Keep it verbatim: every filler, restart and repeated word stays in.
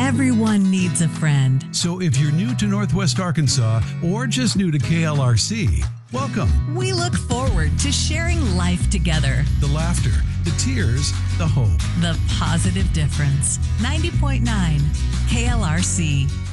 Everyone needs a friend. So if you're new to Northwest Arkansas or just new to K L R C, welcome. We look forward to sharing life together. The laughter, the tears, the hope. The positive difference. ninety point nine K L R C.